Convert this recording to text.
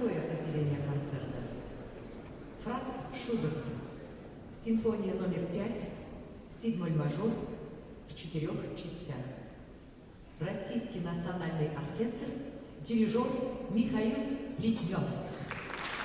Второе отделение концерта. Франц Шуберт. Симфония номер 5, си-моль мажор в 4 частях. Российский национальный оркестр, дирижер Михаил Плетнев.